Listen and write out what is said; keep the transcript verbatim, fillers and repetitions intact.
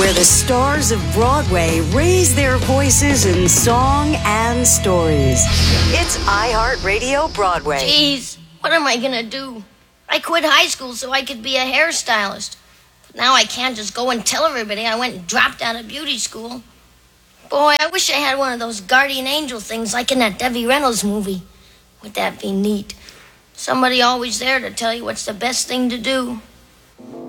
where the stars of Broadway raise their voices in song and stories. It's iHeartRadio Broadway. Jeez, what am I gonna do? I quit high school so I could be a hairstylist. But now I can't just go and tell everybody I went and dropped out of beauty school. Boy, I wish I had one of those guardian angel things like in that Debbie Reynolds movie. Would that be neat? Somebody always there to tell you what's the best thing to do.